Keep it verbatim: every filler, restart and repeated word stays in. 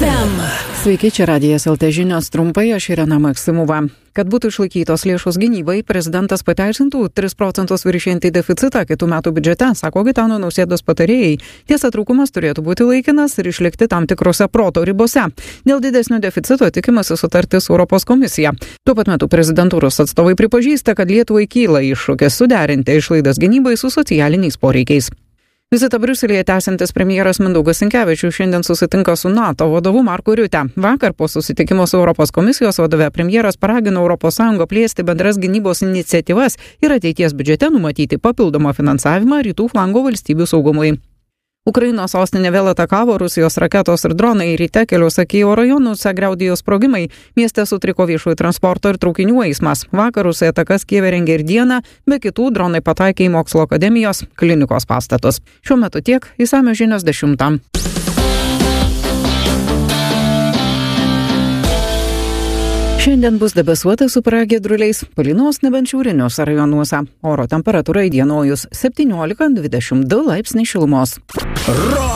ef em. Sveiki, čia Radijas el tė žinios trumpai, aš Irena Maksimova. Kad būtų išlaikytos lėšos gynybai, prezidentas pateisintų tris procentus viršijantį deficitą kitų metų biudžete, sako Gitano Nausėdos patarėjai. Tiesa, trūkumas turėtų būti laikinas ir išlikti tam tikrose proto ribose. Dėl didesnio deficito tikimasi sutarti su Europos komisija. Tuo pat metu prezidentūros atstovai pripažįsta, kad Lietuvai kyla iššūkis suderinti išlaidas gynybai su socialiniais poreikiais. Vizitą Briuselyje tęsiantis premjeras Mindaugas Sinkevičius šiandien susitinka su NATO vadovu Marku Riute. Vakar po susitikimo su Europos komisijos vadove premjeras paragino Europos Sąjungą plėsti bendras gynybos iniciatyvas ir ateities biudžete numatyti papildomą finansavimą rytų flango valstybių saugumui. Ukrainos sostinė vėl atakavo Rusijos raketos ir dronai, ryte keliuose Kijevo rajonuose griaudėjo sprogimai, mieste sutriko viešųjų transporto ir traukinių eismas. Vakarus atakas Kijeve rengė ir dieną, be kitų dronai pataikė į mokslo akademijos klinikos pastatus. Šiuo metu tiek, išsamios žinios dešimtą. Šiandien bus debesuota su pragiedruliais, palynos nebent šiauriniuose rajonuose. Oro temperatūra įdienojus septyniolika dvidešimt du laipsniai šilumos.